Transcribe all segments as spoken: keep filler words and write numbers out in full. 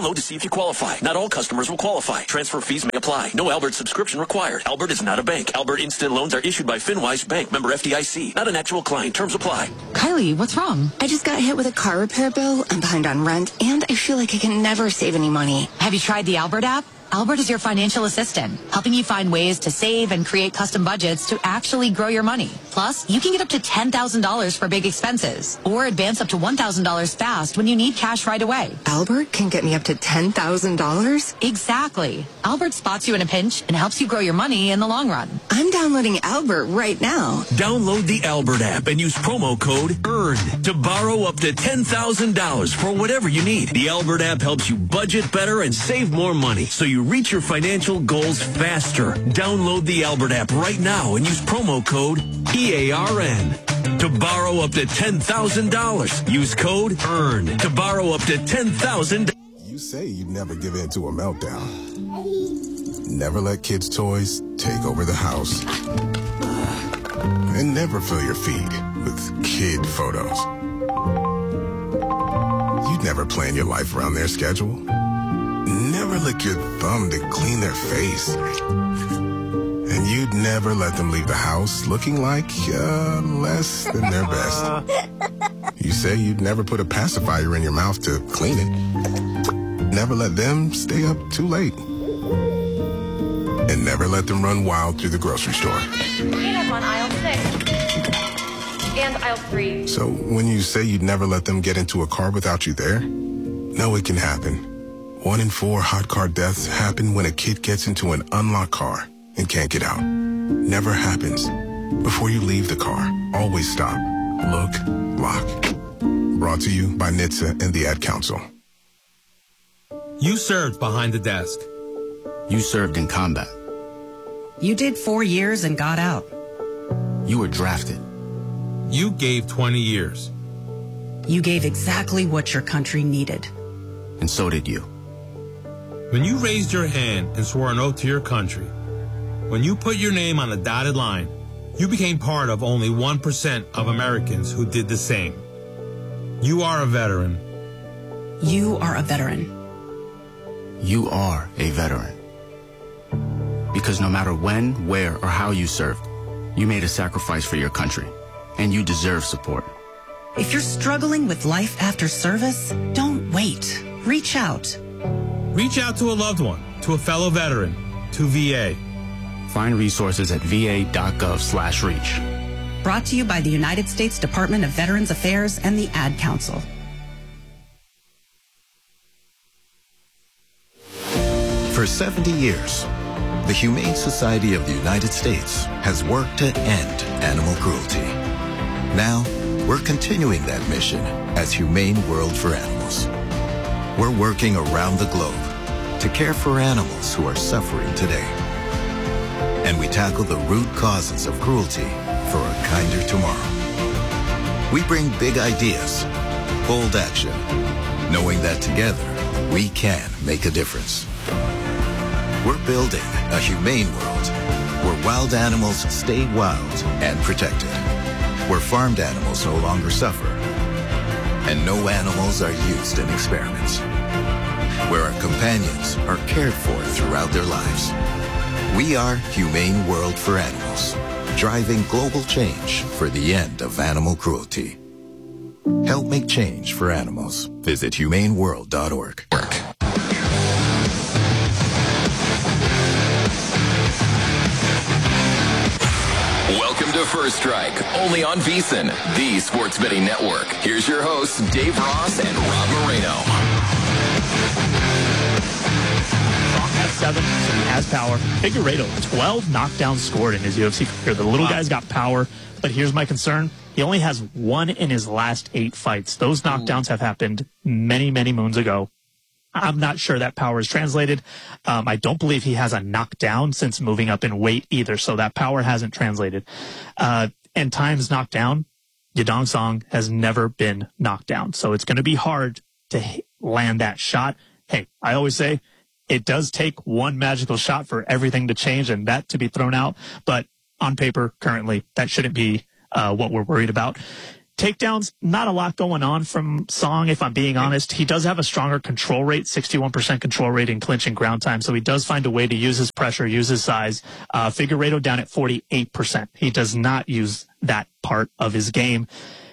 Download to see if you qualify. Not all customers will qualify. Transfer fees may apply. No Albert subscription required. Albert is not a bank. Albert Instant Loans are issued by FinWise Bank, member F D I C. Not an actual client. Terms apply. Kylie, what's wrong? I just got hit with a car repair bill. I'm behind on rent, and I feel like I can never save any money. Have you tried the Albert app? Albert is your financial assistant, helping you find ways to save and create custom budgets to actually grow your money. Plus, you can get up to ten thousand dollars for big expenses, or advance up to one thousand dollars fast when you need cash right away. Albert can get me up to ten thousand dollars? Exactly. Albert spots you in a pinch and helps you grow your money in the long run. I'm downloading Albert right now. Download the Albert app and use promo code EARN to borrow up to ten thousand dollars for whatever you need. The Albert app helps you budget better and save more money, so you reach your financial goals faster. Download the Albert app right now and use promo code E A R N to borrow up to ten thousand dollars. Use code EARN to borrow up to ten thousand dollars. You say you'd never give in to a meltdown. Never let kids' toys take over the house. And never fill your feed with kid photos. You'd never plan your life around their schedule. Never lick your thumb to clean their face. And you'd never let them leave the house looking like uh, less than their best. You say you'd never put a pacifier in your mouth to clean it. Never let them stay up too late. And never let them run wild through the grocery store. Peanuts on aisle six. And aisle three. So when you say you'd never let them get into a car without you there, no, it can happen. One in four hot car deaths happen when a kid gets into an unlocked car and can't get out. Never happens. Before you leave the car, always stop, look, lock. Brought to you by N H T S A and the Ad Council. You served behind the desk. You served in combat. You did four years and got out. You were drafted. You gave twenty years. You gave exactly what your country needed. And so did you. When you raised your hand and swore an oath to your country, when you put your name on a dotted line, you became part of only one percent of Americans who did the same. You are a veteran. You are a veteran. You are a veteran. Because no matter when, where, or how you served, you made a sacrifice for your country, and you deserve support. If you're struggling with life after service, don't wait. Reach out. Reach out to a loved one, to a fellow veteran, to V A. Find resources at va.gov slash reach. Brought to you by the United States Department of Veterans Affairs and the Ad Council. For seventy years, the Humane Society of the United States has worked to end animal cruelty. Now, we're continuing that mission as Humane World for Animals. We're working around the globe to care for animals who are suffering today. And we tackle the root causes of cruelty for a kinder tomorrow. We bring big ideas, bold action, knowing that together we can make a difference. We're building a humane world where wild animals stay wild and protected, where farmed animals no longer suffer, and no animals are used in experiments, where our companions are cared for throughout their lives. We are Humane World for Animals, driving global change for the end of animal cruelty. Help make change for animals. Visit humane world dot org. Welcome to First Strike, only on VSiN, the sports betting network. Here's your hosts, Dave Ross and Rob Moreno. Rock has seven, so he has power. Figueiredo, twelve knockdowns scored in his U F C career. The little wow. guy's got power, but here's my concern. He only has one in his last eight fights. Those knockdowns have happened many, many moons ago. I'm not sure that power is translated. Um, I don't believe he has a knockdown since moving up in weight either, so that power hasn't translated. Uh, and times knocked down, Yadong Song has never been knocked down, so it's going to be hard to land that shot. Hey, I always say it does take one magical shot for everything to change and that to be thrown out, but on paper, currently, that shouldn't be uh, what we're worried about. takedowns, not a lot going on from Song, if I'm being honest. He does have a stronger control rate, sixty-one percent control rate in clinch and ground time, so he does find a way to use his pressure, use his size. Uh, Figueiredo down at forty-eight percent. He does not use that part of his game.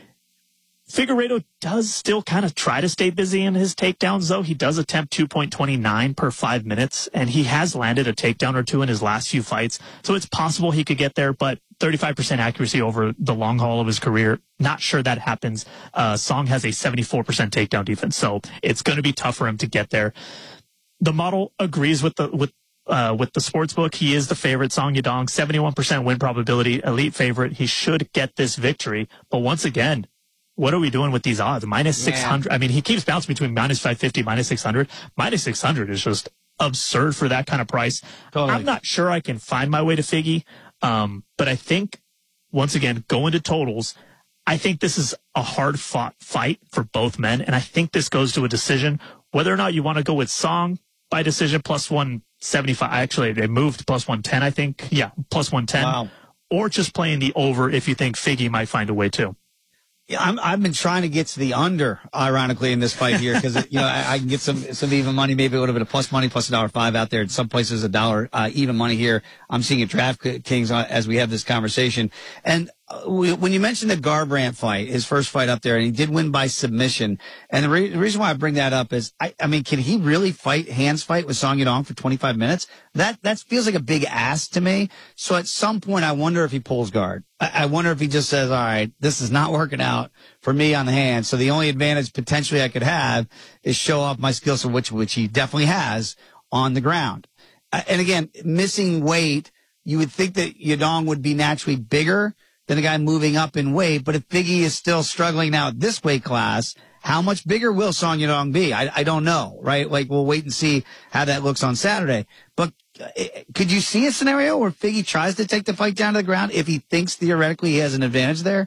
Figueiredo does still kind of try to stay busy in his takedowns, though. He does attempt two point two nine per five minutes, and he has landed a takedown or two in his last few fights. So it's possible he could get there, but thirty-five percent accuracy over the long haul of his career, not sure that happens. Uh, Song has a seventy-four percent takedown defense, so it's going to be tough for him to get there. The model agrees with the with uh, with the sports book. He is the favorite, Song Yadong, seventy-one percent win probability, elite favorite. He should get this victory, but once again, what are we doing with these odds? Minus six hundred. I mean, he keeps bouncing between minus five fifty, minus six hundred. Minus six hundred is just absurd for that kind of price. Totally. I'm not sure I can find my way to Figgy, um, but I think, once again, going to totals, I think this is a hard fought fight for both men, and I think this goes to a decision. Whether or not you want to go with Song by decision, plus one seventy-five. Actually, they moved plus one ten, I think. Yeah, plus one ten. Wow. Or just playing the over if you think Figgy might find a way too. Yeah, I'm, I've been trying to get to the under, ironically, in this fight here, because, you know, I, I can get some, some even money, maybe a little bit of plus money, plus a dollar five out there. In some places, a dollar, uh, even money here. I'm seeing at DraftKings as we have this conversation. And uh, we, when you mentioned the Garbrandt fight, his first fight up there, and he did win by submission. And the, re- the reason why I bring that up is, I, I mean, can he really fight, hands fight with Song Yadong for twenty-five minutes? That, that feels like a big ask to me. So at some point, I wonder if he pulls guard. I wonder if he just says, all right, this is not working out for me on the hand. So the only advantage potentially I could have is show off my skills, which, which he definitely has on the ground. And again, missing weight, you would think that Yadong would be naturally bigger than a guy moving up in weight. But if Figgy is still struggling now at this weight class, how much bigger will Song Yadong be? I, I don't know, right? Like, we'll wait and see how that looks on Saturday. But could you see a scenario where Figgy tries to take the fight down to the ground if he thinks theoretically he has an advantage there?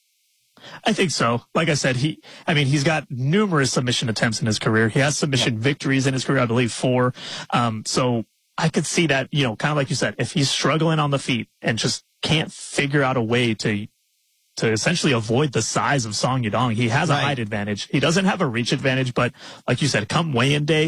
I think so. Like I said, he, I mean, he's got numerous submission attempts in his career. He has submission yeah. victories in his career, I believe four. Um, so I could see that, you know, kind of like you said, if he's struggling on the feet and just can't figure out a way to, to essentially avoid the size of Song Yadong, he has right. a height advantage. He doesn't have a reach advantage, but like you said, come weigh-in day,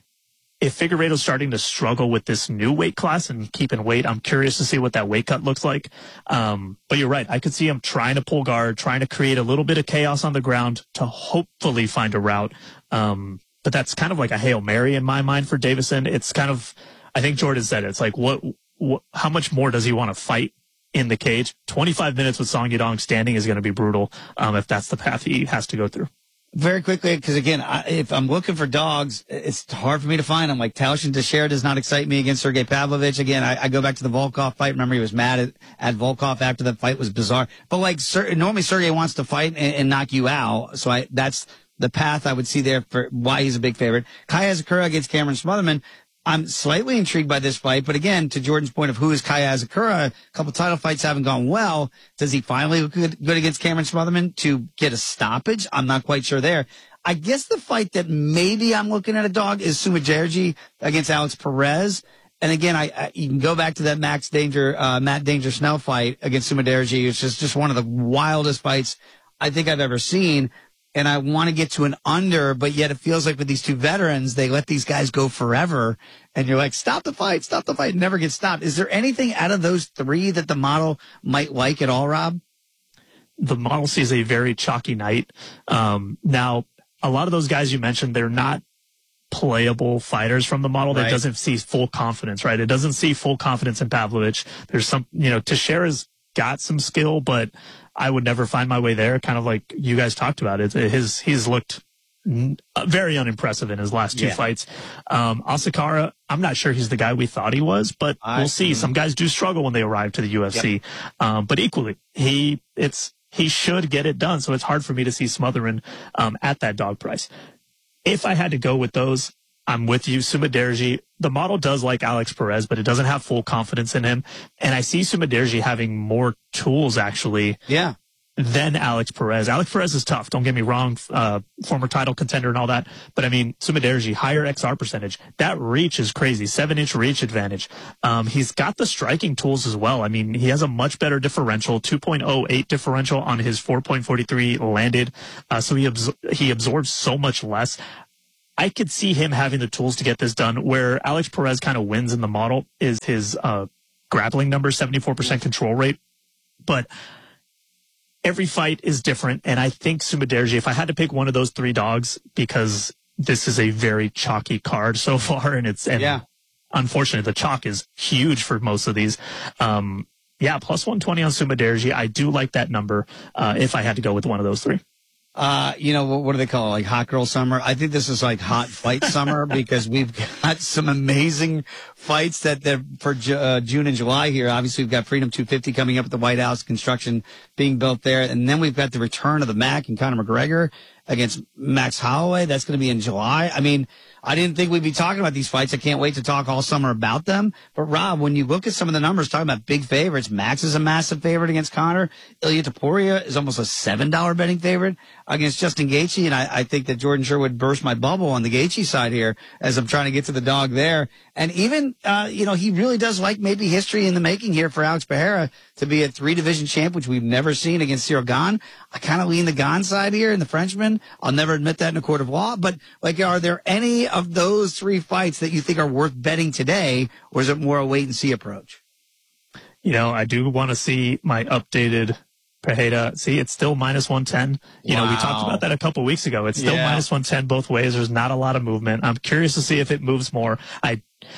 if Figueiredo's starting to struggle with this new weight class and keeping weight, I'm curious to see what that weight cut looks like. Um, but you're right. I could see him trying to pull guard, trying to create a little bit of chaos on the ground to hopefully find a route. Um, but that's kind of like a Hail Mary in my mind for Deiveson. It's kind of, I think Jordan said it. It's like, what, what how much more does he want to fight in the cage? twenty-five minutes with Song Yadong standing is going to be brutal um, if that's the path he has to go through. Very quickly, because again, I, if I'm looking for dogs, it's hard for me to find them. Like Tausch and Teixeira does not excite me against Sergey Pavlovich. Again, I, I go back to the Volkov fight. Remember, he was mad at, at Volkov after the fight was bizarre. But like, Ser, normally Sergey wants to fight and, and knock you out. So I, that's the path I would see there for why he's a big favorite. Kai Asakura against Cameron Smotherman. I'm slightly intrigued by this fight, but again, to Jordan's point of who is Kai Asakura, a couple title fights haven't gone well. Does he finally look good, good against Cameron Smotherman to get a stoppage? I'm not quite sure there. I guess the fight that maybe I'm looking at a dog is Sumudaerji against Alex Perez. And again, I, I you can go back to that Max Danger, uh, Matt Danger Snell fight against Sumudaerji. It's just, just one of the wildest fights I think I've ever seen. And I want to get to an under, but yet it feels like with these two veterans, they let these guys go forever. And you're like, stop the fight, stop the fight, never get stopped. Is there anything out of those three that the model might like at all, Rob? The model sees a very chalky night. Um, now, a lot of those guys you mentioned, they're not playable fighters from the model. That right. doesn't see full confidence, right? It doesn't see full confidence in Pavlovich. There's some, you know, Teixeira's got some skill, but I would never find my way there. Kind of like you guys talked about it. His, he's looked very unimpressive in his last two yeah. fights. Um, Asakura, I'm not sure he's the guy we thought he was, but I, we'll see. Mm-hmm. Some guys do struggle when they arrive to the U F C. Yep. Um, but equally, he, it's, he should get it done. So it's hard for me to see Smotherman, um, at that dog price. If I had to go with those, I'm with you. Sumudaerji, the model does like Alex Perez, but it doesn't have full confidence in him. And I see Sumudaerji having more tools, actually. Yeah. then Alex Perez. Alex Perez is tough. Don't get me wrong. Uh, former title contender and all that. But I mean, Sumudaerji, higher X R percentage. That reach is crazy. Seven inch reach advantage. Um, he's got the striking tools as well. I mean, he has a much better differential, two point oh eight differential on his four point four three landed. Uh, so he, absor- he absorbs so much less. I could see him having the tools to get this done. Where Alex Perez kind of wins in the model is his, uh, grappling number, seventy-four percent control rate. But every fight is different, and I think Sumudaerji, if I had to pick one of those three dogs, because this is a very chalky card so far, and it's and yeah. unfortunately the chalk is huge for most of these. Um, yeah, plus one twenty on Sumudaerji. I do like that number uh, if I had to go with one of those three. Uh, you know, what, what do they call it? Like hot girl summer? I think this is like hot fight summer because we've got some amazing fights that they're for uh, June and July here. Obviously, we've got Freedom two fifty coming up at the White House, construction being built there. And then we've got the return of the Mac and Conor McGregor against Max Holloway. That's going to be in July. I mean, I didn't think we'd be talking about these fights. I can't wait to talk all summer about them. But Rob, when you look at some of the numbers, talking about big favorites, Max is a massive favorite against Conor. Ilya Topuria is almost a seven dollar betting favorite against Justin Gaethje. And I, I think that Jordan Sherwood burst my bubble on the Gaethje side here as I'm trying to get to the dog there. And even, uh, you know, he really does like maybe history in the making here for Alex Pereira to be a three division champ, which we've never seen against Cyril Gane. I kind of lean the Gane side here and the Frenchman. I'll never admit that in a court of law. But like, are there any of those three fights that you think are worth betting today, or is it more a wait and see approach? You know, I do want to see my updated Pereira. See, it's still minus one ten. You wow. know, we talked about that a couple weeks ago. It's still yeah. minus one ten both ways. There's not a lot of movement. I'm curious to see if it moves more. I,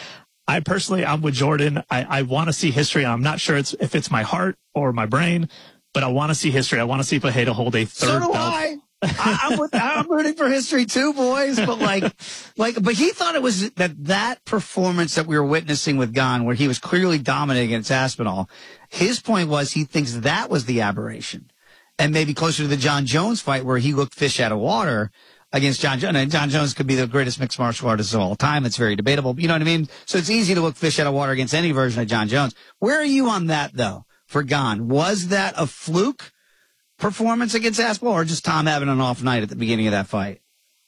I personally, I'm with Jordan. I, I want to see history. I'm not sure it's if it's my heart or my brain, but I want to see history. I want to see Pereira hold a third so do belt. I. I, I'm, with, I'm rooting for history too, boys. But like, like, but he thought it was that that performance that we were witnessing with Gane, where he was clearly dominating against Aspinall. His point was he thinks that was the aberration, and maybe closer to the John Jones fight where he looked fish out of water against John Jones. And John Jones could be the greatest mixed martial artist of all time. It's very debatable. You know what I mean? So it's easy to look fish out of water against any version of John Jones. Where are you on that though? For Gane, was that a fluke performance against Aspinall, or just Tom having an off night at the beginning of that fight?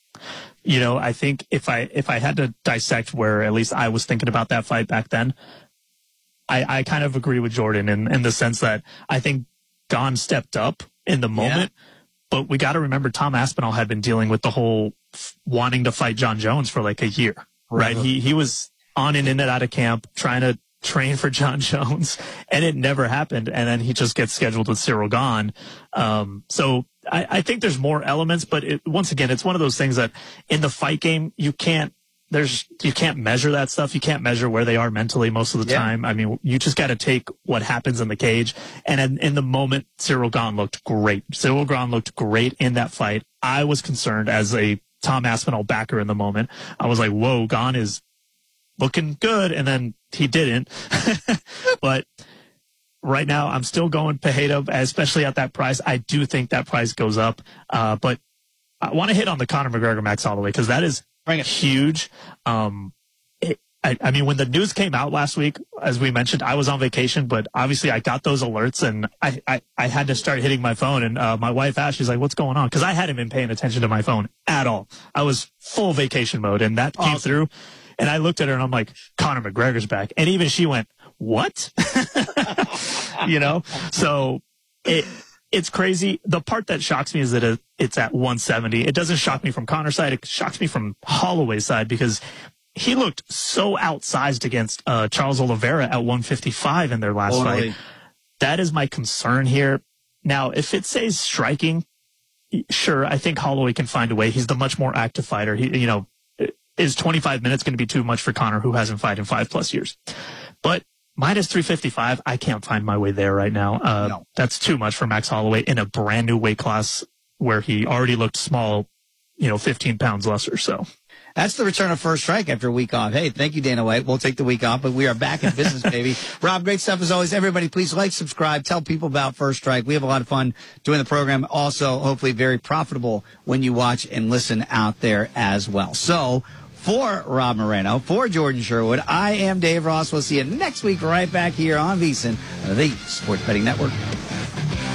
You know, I think if I if I had to dissect where at least I was thinking about that fight back then, I, I kind of agree with Jordan in, in the sense that I think Gane stepped up in the moment, yeah. but we got to remember Tom Aspinall had been dealing with the whole f- wanting to fight John Jones for like a year, right? right? He he was on and in and out of camp trying to train for John Jones, and it never happened. And then he just gets scheduled with Cyril Gane. Um, so I, I think there's more elements, but it, once again, it's one of those things that in the fight game, you can't, there's, you can't measure that stuff. You can't measure where they are mentally most of the yeah. time. I mean, you just got to take what happens in the cage. And in, in the moment, Cyril Gane looked great. Cyril Gane looked great in that fight. I was concerned as a Tom Aspinall backer in the moment. I was like, whoa, Gane is looking good, and then he didn't. But right now, I'm still going Pereira, especially at that price. I do think that price goes up. Uh, but I want to hit on the Conor McGregor Max Holloway because that is huge. Um, it, I, I mean, when the news came out last week, as we mentioned, I was on vacation, but obviously I got those alerts, and I, I, I had to start hitting my phone. And uh, my wife asked, she's like, what's going on? Because I hadn't been paying attention to my phone at all. I was full vacation mode, and that came awesome. through. And I looked at her and I'm like, Conor McGregor's back. And even she went, what? You know? So it it's crazy. The part that shocks me is that it, it's at one seventy. It doesn't shock me from Conor's side. It shocks me from Holloway's side because he looked so outsized against uh, Charles Oliveira at one fifty-five in their last totally. fight. That is my concern here. Now, if it says striking, sure, I think Holloway can find a way. He's the much more active fighter. He, you know, is twenty-five minutes going to be too much for Conor, who hasn't fought in five plus years? But minus three fifty-five, I can't find my way there right now. Uh, no. That's too much for Max Holloway in a brand new weight class where he already looked small, you know, fifteen pounds lesser. So that's the return of First Strike after a week off. Hey, thank you, Dana White. We'll take the week off, but we are back in business, baby. Rob, great stuff as always. Everybody, please like, subscribe, tell people about First Strike. We have a lot of fun doing the program. Also, hopefully very profitable when you watch and listen out there as well. So, for Rob Moreno, for Jordan Sherwood, I am Dave Ross. We'll see you next week right back here on VSiN, the Sports Betting Network.